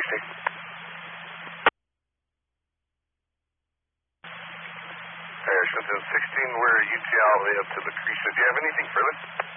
Lucretia. Washington 16, we're UT all the way up to Lucretia. Do you have anything further?